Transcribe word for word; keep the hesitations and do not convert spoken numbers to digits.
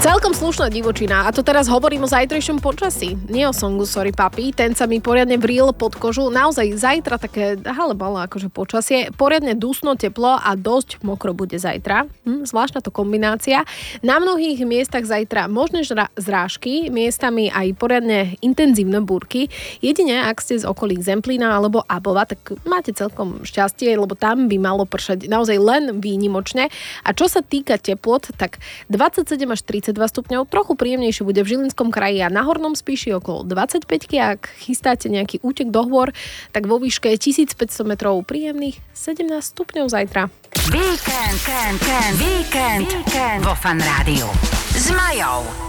Celkom slušná divočina. A to teraz hovorím o zajtrajšom počasí. Nie o songu Sorry Papi. Ten sa mi poriadne vril pod kožu. Naozaj zajtra také halebalo akože počasie. Poriadne dusno, teplo a dosť mokro bude zajtra. Hm, zvláštna to kombinácia. Na mnohých miestach zajtra možné žra- zrážky, miestami aj poriadne intenzívne búrky. Jedine ak ste z okolí Zemplína alebo Abova, tak máte celkom šťastie, lebo tam by malo pršať naozaj len výnimočne. A čo sa týka teplot, tak dvadsaťsedem až tridsaťdva stupňov, trochu príjemnejšie bude v Žilinskom kraji a na Hornom Spíši okolo dvadsaťpäť. Ak chystáte nejaký útek do hôr, tak vo výške tisícpäťsto metrov príjemných sedemnásť stupňov zajtra. Víkend, víkend, víkend, víkend vo Fan Rádiu s Majou.